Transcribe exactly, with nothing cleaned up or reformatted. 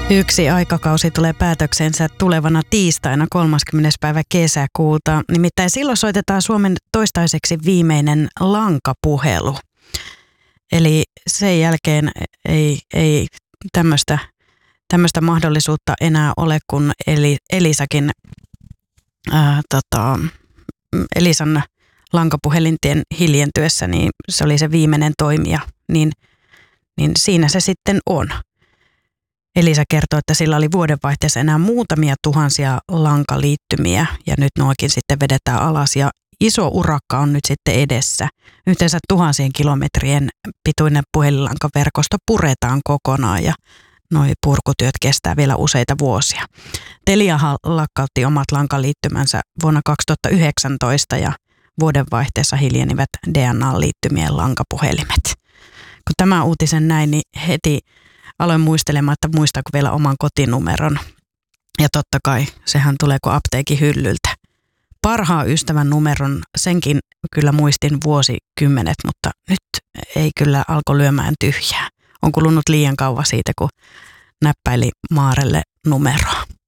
Yksi aikakausi tulee päätöksensä tulevana tiistaina kolmaskymmenes päivä kesäkuuta. Nimittäin silloin soitetaan Suomen toistaiseksi viimeinen lankapuhelu. Eli sen jälkeen ei, ei tämmöistä, tämmöistä mahdollisuutta enää ole, kun Eli, Elisakin, ää, tota, Elisan lankapuhelintien hiljentyessä, niin se oli se viimeinen toimija, niin, niin siinä se sitten on. Elisa kertoi, että sillä oli vuodenvaihteessa enää muutamia tuhansia lankaliittymiä ja nyt nuokin sitten vedetään alas ja iso urakka on nyt sitten edessä. Yhteensä tuhansien kilometrien pituinen puhelinlankaverkosto puretaan kokonaan ja noi purkutyöt kestää vielä useita vuosia. Telia lakkautti omat lankaliittymänsä vuonna kaksituhattayhdeksäntoista ja vuodenvaihteessa hiljenivät D N A-liittymien lankapuhelimet. Kun tämä uutisen näin, niin heti aloin muistelemaan, että muistaako vielä oman kotinumeron. Ja totta kai, sehän tulee kuin apteekin hyllyltä. Parhaan ystävän numeron, senkin kyllä muistin vuosikymmenet, mutta nyt ei kyllä alkoi lyömään tyhjää. On kulunut liian kauan siitä, kun näppäili Maarelle numeroa.